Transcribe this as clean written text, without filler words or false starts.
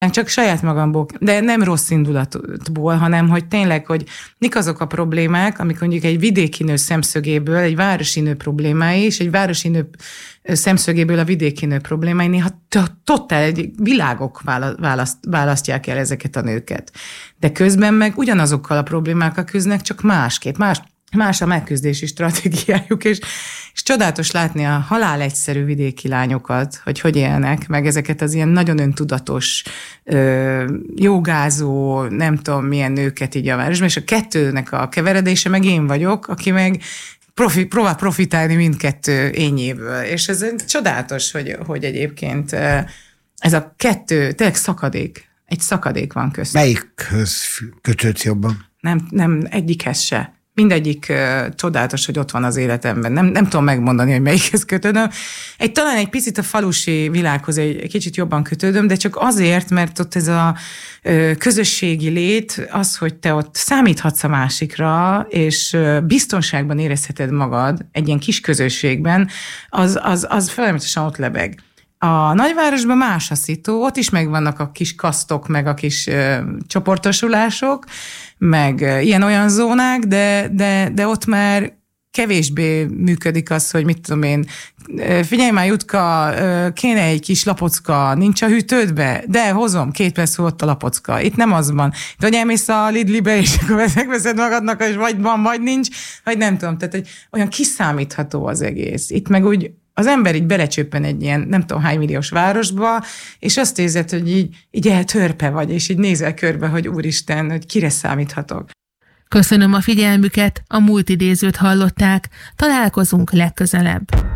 Csak saját magamból, de nem rossz indulatból, hanem hogy tényleg, hogy mik azok a problémák, amik mondjuk egy vidéki nő szemszögéből, egy városi nő problémái, és egy városi nő szemszögéből a vidéki nő problémái, néha totál egy világok választják el ezeket a nőket. De közben meg ugyanazokkal a problémákkal küzdnek, csak másképp, más a megküzdési stratégiájuk, és csodálatos látni a halál egyszerű vidéki lányokat, hogy élnek, meg ezeket az ilyen nagyon öntudatos, jogázó, nem tudom milyen nőket így a városban, és a kettőnek a keveredése meg én vagyok, aki meg próbál profitálni mindkettő ényéből. És ez csodálatos, hogy egyébként ez a kettő, tényleg szakadék. Egy szakadék van köztük. Melyikhöz kötődsz jobban? Nem egyikhez se. Mindegyik csodálatos, hogy ott van az életemben. Nem tudom megmondani, hogy melyikhez kötődöm. Talán egy picit a falusi világhoz egy kicsit jobban kötődöm, de csak azért, mert ott ez a közösségi lét, az, hogy te ott számíthatsz a másikra, és biztonságban érezheted magad egy ilyen kis közösségben, az folyamatosan ott lebeg. A nagyvárosban más a szitó, ott is megvannak a kis kasztok, meg a kis csoportosulások, meg ilyen-olyan zónák, de ott már kevésbé működik az, hogy mit tudom én, figyelj már Jutka, kéne egy kis lapocka, nincs a hűtődbe? De hozom, 2 perc volt a lapocka. Itt nem az van. Vagy elmész a Lidlibe, és akkor megveszed magadnak, és vagy van, vagy nincs, vagy nem tudom. Tehát hogy olyan kiszámítható az egész. Itt meg úgy az ember így belecsöppen egy ilyen nem tudom hány milliós városba, és azt érzed, hogy így eltörpe vagy, és így nézel körbe, hogy úristen, hogy kire számíthatok. Köszönöm a figyelmüket, a múlt idézőt hallották. Találkozunk legközelebb.